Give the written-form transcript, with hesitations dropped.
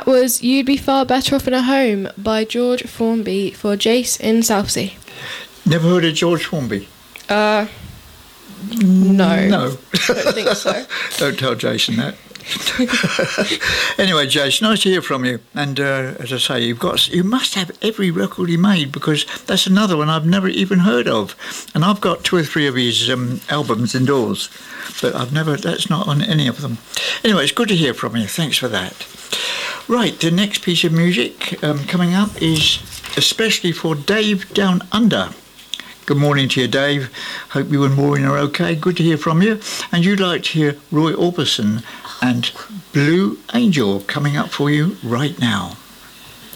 That was You'd Be Far Better Off in a Home by George Formby for Jace in Southsea. Never heard of George Formby? No. No. Don't think so. Don't tell Jason that. Anyway, Jason, nice to hear from you. And as I say, you must have every record he made, because that's another one I've never even heard of. And I've got 2 or 3 of his albums indoors, but that's not on any of them. Anyway, it's good to hear from you. Thanks for that. Right, the next piece of music coming up is especially for Dave Down Under. Good morning to you, Dave. Hope you and Maureen are okay. Good to hear from you. And you'd like to hear Roy Orbison and Blue Angel coming up for you right now.